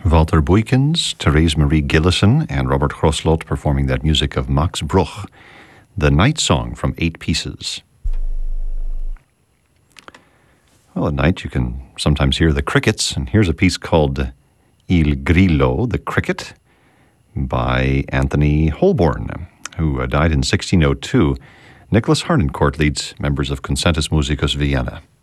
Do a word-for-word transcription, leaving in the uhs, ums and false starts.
Walter Buykens, Therese Marie Gillison, and Robert Grosslot performing that music of Max Bruch, the Night Song from Eight Pieces. Well, at night you can sometimes hear the crickets, and here's a piece called Il Grillo, the Cricket, by Anthony Holborn, who died in sixteen oh two. Nicholas Harnoncourt leads members of Concentus Musicus Vienna.